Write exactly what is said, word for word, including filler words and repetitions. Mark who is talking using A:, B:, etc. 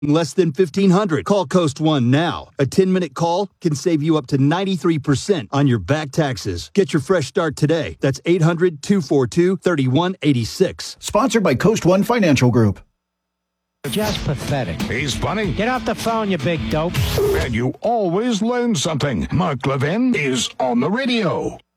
A: Less than fifteen hundred dollars. Call Coast One now. A ten-minute call can save you up to ninety-three percent on your back taxes. Get your fresh start today. That's eight hundred, two four two, three one eight six.
B: Sponsored by Coast One Financial Group.
C: Just pathetic.
D: He's funny.
C: Get off the phone, you big dope.
D: And you always learn something. Mark Levin is on the radio.